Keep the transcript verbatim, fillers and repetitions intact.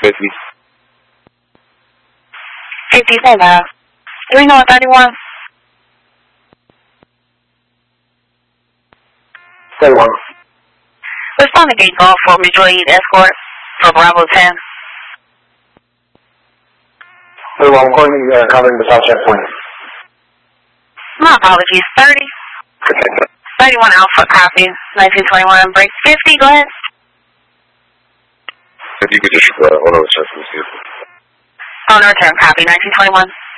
fifty. fifty, stand by. three North thirty-one. thirty-one. Respond to gate call for mutual aid escort for Bravo ten. thirty-one, I'm calling uh, covering the south checkpoint. My apologies, thirty. thirty-one Alpha, copy. nineteen twenty-one, break fifty, go ahead. If you could just, uh, hold on a second, see if... On return, copy, nineteen twenty-one.